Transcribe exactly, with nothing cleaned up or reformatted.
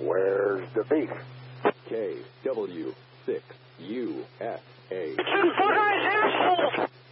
Where's the beef? K W six U S A. It's in front of his asshole!